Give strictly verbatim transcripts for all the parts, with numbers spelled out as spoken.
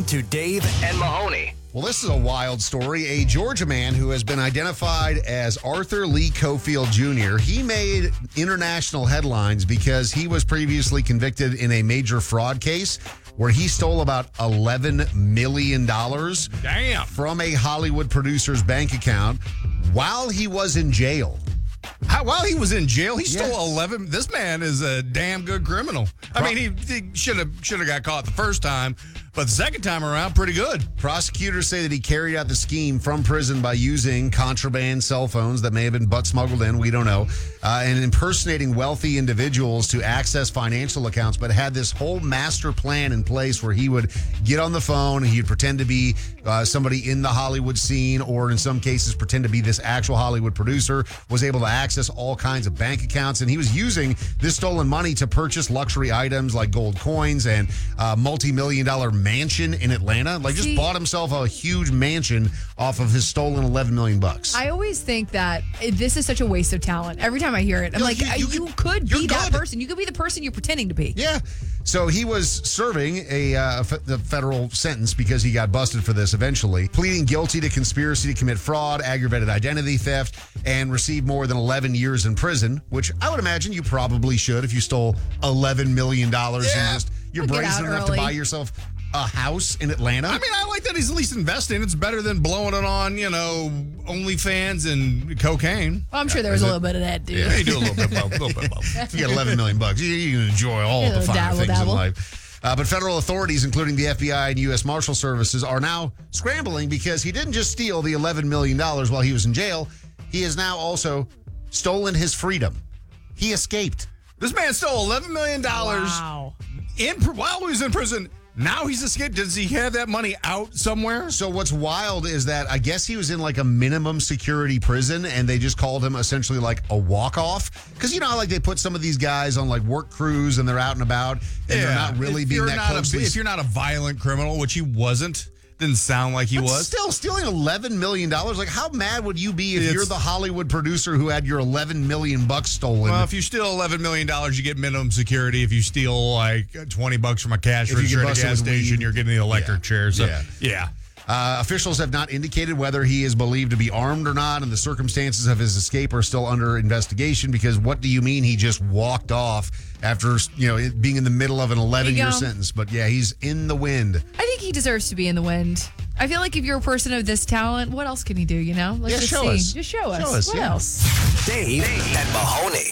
to Dave and Mahoney. Well, this is a wild story. A Georgia man who has been identified as Arthur Lee Cofield Junior He made international headlines because he was previously convicted in a major fraud case where he stole about eleven million dollars Damn. from a Hollywood producer's bank account while he was in jail. How, while he was in jail, he Yeah. stole eleven. This man is a damn good criminal. I mean, he, he should have should have got caught the first time, but the second time around, pretty good. Prosecutors say that he carried out the scheme from prison by using contraband cell phones that may have been butt smuggled in, we don't know, uh, and impersonating wealthy individuals to access financial accounts, but had this whole master plan in place where he would get on the phone and he'd pretend to be uh, somebody in the Hollywood scene, or in some cases pretend to be this actual Hollywood producer, was able to access all kinds of bank accounts, and he was using this stolen money to purchase luxury items like gold coins and uh, multi-million dollar mansion in Atlanta. Like, See, just bought himself a huge mansion off of his stolen eleven million bucks. I always think that this is such a waste of talent. Every time I hear it, I'm No, like, you- you, you you could- could you're be that good. person. You could be the person you're pretending to be. Yeah. So he was serving a uh, f- the federal sentence because he got busted for this eventually, pleading guilty to conspiracy to commit fraud, aggravated identity theft, and received more than eleven years in prison, which I would imagine you probably should if you stole eleven million dollars Yeah. and just you're I'll get brazen out enough to early. buy yourself a house in Atlanta. I mean, I like that he's at least investing. It's better than blowing it on, you know, OnlyFans and cocaine. Well, I'm sure there was a little bit of that, dude. Yeah, you do a little bit both. A little bit both. If you get eleven million bucks, you, you can enjoy all Yeah, the finer dabble, things dabble. in life. Uh, but federal authorities, including the F B I and U S Marshal Services, are now scrambling because he didn't just steal the eleven million dollars while he was in jail. He has now also stolen his freedom. He escaped. This man stole eleven million dollars Wow. in while he was in prison. Now he's escaped. Does he have that money out somewhere? So what's wild is that I guess he was in like a minimum security prison, and they just called him essentially like a walk-off. Because you know how like they put some of these guys on like work crews and they're out and about, and they're not really if being you're that not closely. A, if you're not a violent criminal, which he wasn't, didn't sound like he But was. still stealing eleven million dollars. Like, how mad would you be if It's- you're the Hollywood producer who had your eleven million bucks stolen? Well, if you steal eleven million dollars, you get minimum security. If you steal like twenty bucks from a cash If you register get at a busted gas with station, weed. you're getting the electric Yeah. chair. So, Yeah. yeah. Uh, officials have not indicated whether he is believed to be armed or not, and the circumstances of his escape are still under investigation. Because what do you mean he just walked off after, you know, it being in the middle of an eleven-year go. sentence? But yeah, he's in the wind. I think he deserves to be in the wind. I feel like if you're a person of this talent, what else can he do, you know? Let's Yeah, just show see. us. Just show us. Show us, what yeah. else? Dave and Mahoney.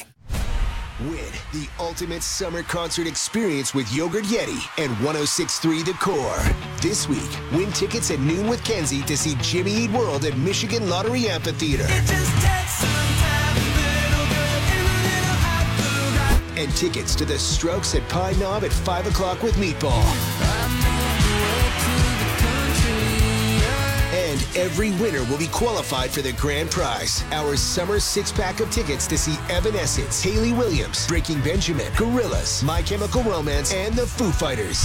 Win the ultimate summer concert experience with Yogurt Yeti and ten sixty-three The Core. This week, win tickets at noon with Kenzie to see Jimmy Eat World at Michigan Lottery Amphitheater. And tickets to the Strokes at Pine Knob at five o'clock with Meatball. And every winner will be qualified for the grand prize, our summer six-pack of tickets to see Evanescence, Hayley Williams, Breaking Benjamin, Gorillaz, My Chemical Romance, and the Foo Fighters.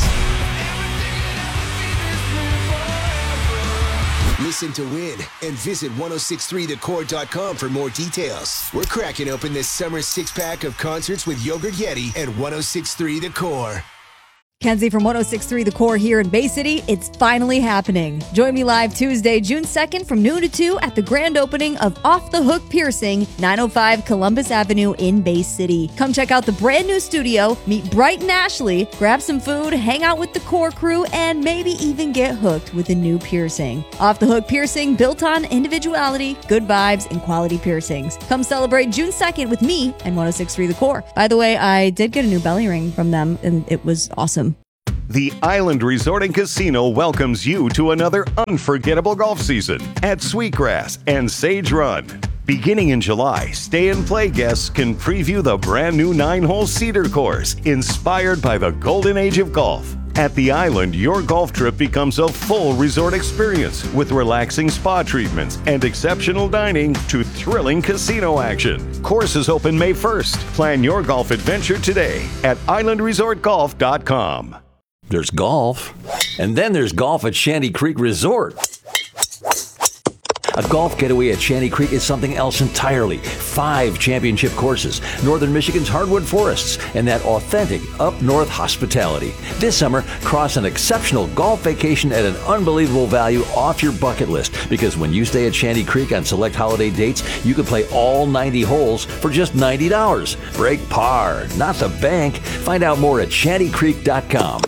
Listen to win and visit ten sixty-three the core dot com for more details. We're cracking open this summer six-pack of concerts with Yogurt Yeti and ten sixty-three The Core. Kenzie from ten sixty-three The Core here in Bay City. It's finally happening. Join me live Tuesday, June second from noon to two at the grand opening of Off the Hook Piercing, nine oh five Columbus Avenue in Bay City. Come check out the brand new studio, meet Bright and Ashley, grab some food, hang out with the Core crew, and maybe even get hooked with a new piercing. Off the Hook Piercing, built on individuality, good vibes, and quality piercings. Come celebrate June second with me and ten sixty-three The Core. By the way, I did get a new belly ring from them, and it was awesome. The Island Resort and Casino welcomes you to another unforgettable golf season at Sweetgrass and Sage Run. Beginning in July, stay and play guests can preview the brand new nine-hole Cedar course inspired by the golden age of golf. At the island, your golf trip becomes a full resort experience with relaxing spa treatments and exceptional dining to thrilling casino action. Courses open May first. Plan your golf adventure today at island resort golf dot com. There's golf, and then there's golf at Shanty Creek Resort. A golf getaway at Shanty Creek is something else entirely. Five championship courses, Northern Michigan's hardwood forests, and that authentic up-north hospitality. This summer, cross an exceptional golf vacation at an unbelievable value off your bucket list, because when you stay at Shanty Creek on select holiday dates, you can play all ninety holes for just ninety dollars. Break par, not the bank. Find out more at shanty creek dot com.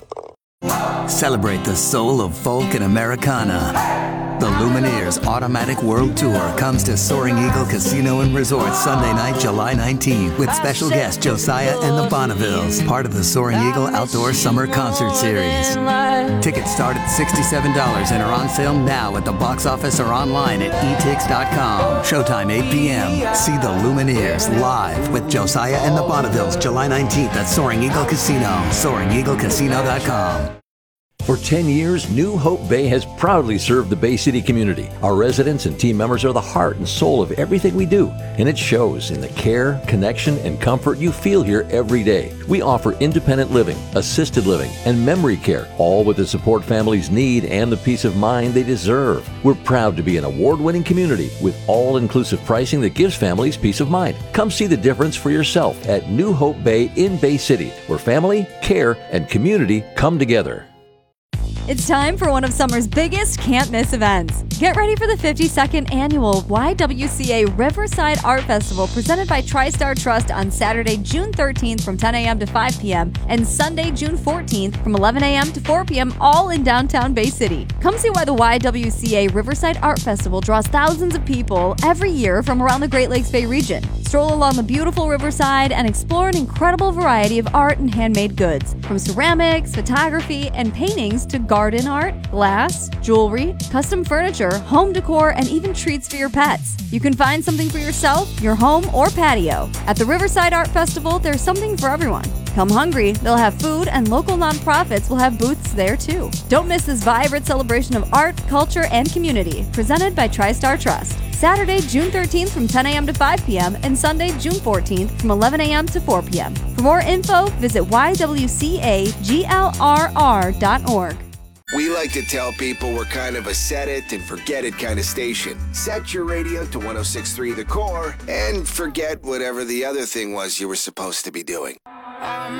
Celebrate the soul of folk and Americana. The Lumineers Automatic World Tour comes to Soaring Eagle Casino and Resort Sunday night, July nineteenth, with special guest Josiah and the Bonnevilles, part of the Soaring Eagle Outdoor Summer Concert Series. Tickets start at sixty-seven dollars and are on sale now at the box office or online at e tix dot com. Showtime eight p.m. See the Lumineers live with Josiah and the Bonnevilles, July nineteenth at Soaring Eagle Casino. soaring eagle casino dot com. For ten years, New Hope Bay has proudly served the Bay City community. Our residents and team members are the heart and soul of everything we do, and it shows in the care, connection, and comfort you feel here every day. We offer independent living, assisted living, and memory care, all with the support families need and the peace of mind they deserve. We're proud to be an award-winning community with all-inclusive pricing that gives families peace of mind. Come see the difference for yourself at New Hope Bay in Bay City, where family, care, and community come together. It's time for one of summer's biggest can't-miss events. Get ready for the fifty-second annual Y W C A Riverside Art Festival presented by TriStar Trust on Saturday, June thirteenth from ten a.m. to five p.m. and Sunday, June fourteenth from eleven a.m. to four p.m. all in downtown Bay City. Come see why the Y W C A Riverside Art Festival draws thousands of people every year from around the Great Lakes Bay region. Stroll along the beautiful riverside and explore an incredible variety of art and handmade goods, from ceramics, photography, and paintings to garden art, glass, jewelry, custom furniture, home decor, and even treats for your pets. You can find something for yourself, your home, or patio. At the Riverside Art Festival, there's something for everyone. Come hungry, they'll have food, and local nonprofits will have booths there too. Don't miss this vibrant celebration of art, culture, and community, presented by TriStar Trust. Saturday, June thirteenth from ten a.m. to five p.m. and Sunday, June fourteenth from eleven a.m. to four p.m. For more info, visit y w c a g l r r dot org. We like to tell people we're kind of a set it and forget it kind of station. Set your radio to one oh six point three The Core and forget whatever the other thing was you were supposed to be doing.